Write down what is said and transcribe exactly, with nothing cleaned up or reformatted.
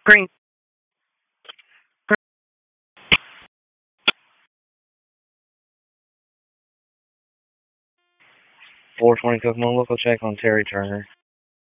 Green. four twenty Kokomo, local check on Terry Turner.